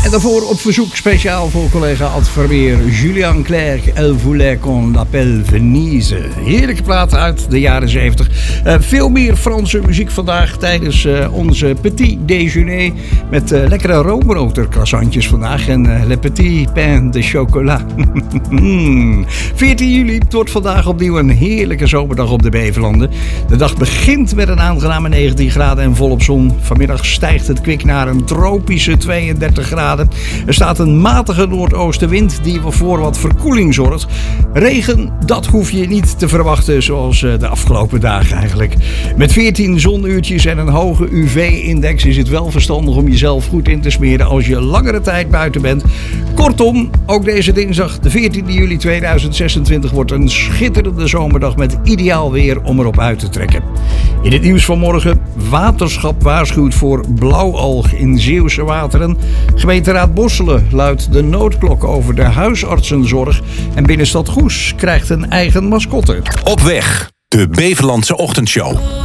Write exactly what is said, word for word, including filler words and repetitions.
En daarvoor op verzoek speciaal voor collega Ad Vermeer, Julien Clerc, Elle voulait qu'on l'appelle Venise. Heerlijke plaat uit de jaren zeventig. Uh, veel meer Franse muziek vandaag tijdens uh, onze petit déjeuner. Met uh, lekkere roombotercroissantjes vandaag. En uh, le petit pain de chocolat. veertien juli, het wordt vandaag opnieuw een heerlijke zomerdag op de Beverlanden. De dag begint met een aangename negentien graden en volop zon. Vanmiddag stijgt het kwik naar een tropische tweeëndertig graden. Er staat een matige noordoostenwind die voor wat verkoeling zorgt. Regen, dat hoef je niet te verwachten zoals de afgelopen dagen eigenlijk. Met veertien zonuurtjes en een hoge U V-index is het wel verstandig om jezelf goed in te smeren als je langere tijd buiten bent. Kortom, ook deze dinsdag, de veertiende juli tweeduizend zesentwintig, wordt een schitterende zomerdag met ideaal weer om erop uit te trekken. In het nieuws van morgen, waterschap waarschuwt voor blauwalg in Zeeuwse wateren. Gemeenteraad Bosselen luidt de noodklok over de huisartsenzorg. En binnenstad Goes krijgt een eigen mascotte. Op weg, de Beverlandse Ochtendshow.